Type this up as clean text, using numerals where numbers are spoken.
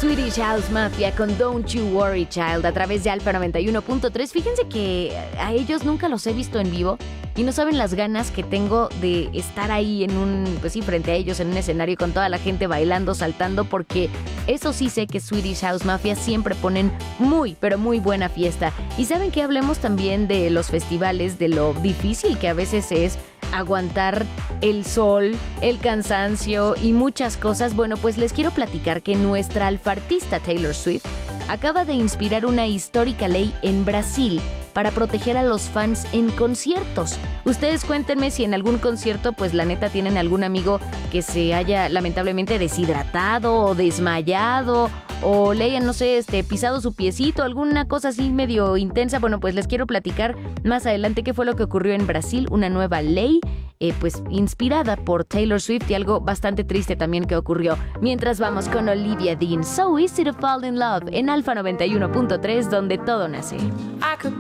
Swedish House Mafia con Don't You Worry Child a través de Alfa 91.3. Fíjense que a ellos nunca los he visto en vivo y no saben las ganas que tengo de estar ahí frente a ellos en un escenario con toda la gente bailando, saltando, porque eso sí sé que Swedish House Mafia siempre ponen muy, pero muy buena fiesta. Y saben que hablemos también de los festivales, de lo difícil que a veces es aguantar el sol, el cansancio y muchas cosas. Bueno, pues les quiero platicar que nuestra alfartista Taylor Swift acaba de inspirar una histórica ley en Brasil para proteger a los fans en conciertos. Ustedes cuéntenme si en algún concierto, pues la neta, tienen algún amigo que se haya lamentablemente deshidratado o desmayado o le hayan, pisado su piecito, alguna cosa así medio intensa. Bueno, pues les quiero platicar más adelante qué fue lo que ocurrió en Brasil, una nueva ley inspirada por Taylor Swift y algo bastante triste también que ocurrió. Mientras vamos con Olivia Dean, So Easy to Fall in Love en Alfa 91.3, donde todo nace. I could